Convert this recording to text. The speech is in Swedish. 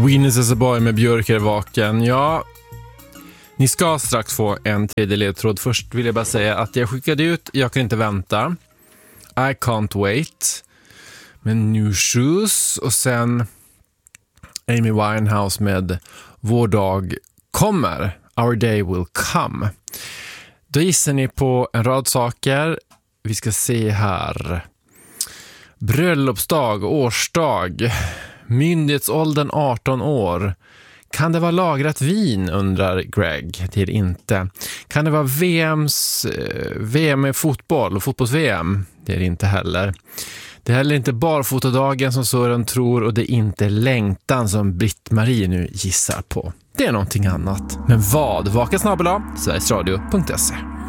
Winners as a boy med Björk är vaken. Ja, ni ska strax få en tredje ledtråd. Först vill jag bara säga att jag skickade ut Jag kan inte vänta, I can't wait med New Shoes och sen Amy Winehouse med Vår dag kommer, Our day will come. Då gissar ni på en rad saker. Vi ska se här. Bröllopsdag, årsdag, myndighetsåldern 18 år. Kan det vara lagrat vin, undrar Greg. Det är det inte. Kan det vara VM i fotboll och fotbolls-VM? Det är det inte heller. Det är heller inte barfotodagen som Sören tror och det är inte längtan som Britt-Marie nu gissar på. Det är någonting annat. Men vad? Vakasnabbela, sverigesradio.se.